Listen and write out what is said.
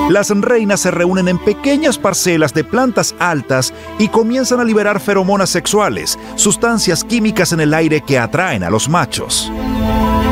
Las reinas se reúnen en pequeñas parcelas de plantas altas y comienzan a liberar feromonas sexuales, sustancias químicas en el aire que atraen a los machos.